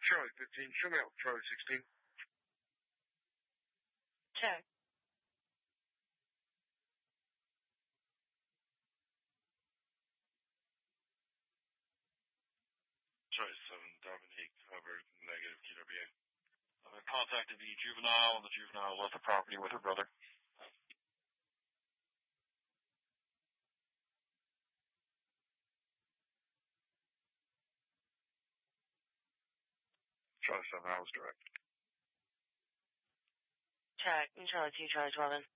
Charlie 15, show me out. Charlie 16. Check. Charlie 7, Dominique, covered, negative QWA. Contacted the juvenile, and the juvenile left the property with her brother. Charlie 7, I was direct. Check. Charlie 2, Charlie 12.